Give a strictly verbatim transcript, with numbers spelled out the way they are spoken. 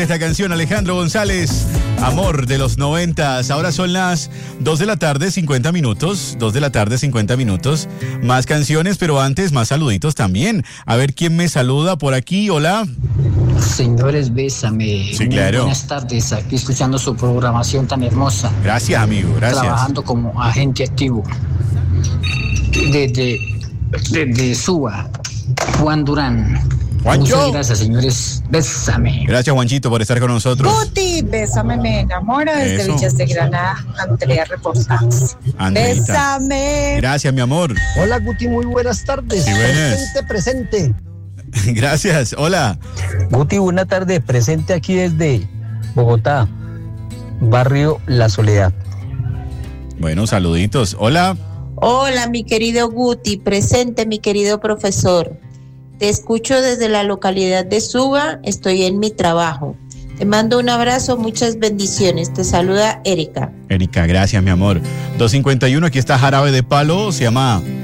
Esta canción, Alejandro González, Amor de los noventas. Ahora son las dos de la tarde, cincuenta minutos. dos de la tarde, cincuenta minutos. Más canciones, pero antes más saluditos también. A ver quién me saluda por aquí. Hola. Señores, bésame. Sí, claro. Muy buenas tardes, aquí escuchando su programación tan hermosa. Gracias, amigo, gracias. Trabajando como agente activo. Desde, desde Suba, Juan Durán. Juancho. Muchas gracias, señores. Bésame. Gracias, Juanchito, por estar con nosotros. Guti, bésame, me enamora. Desde Eso. Villas de Granada, Andrea Reportajes. Andreita. Bésame. Gracias, mi amor. Hola, Guti, muy buenas tardes. Sí, buenas. Presente, presente. Gracias, hola. Guti, buena tarde, presente aquí desde Bogotá, barrio La Soledad. Bueno, saluditos. Hola. Hola, mi querido Guti, presente, mi querido profesor. Te escucho desde la localidad de Suba, estoy en mi trabajo. Te mando un abrazo, muchas bendiciones. Te saluda Erika. Erika, gracias, mi amor. dos cincuenta y uno, aquí está Jarabe de Palo, se llama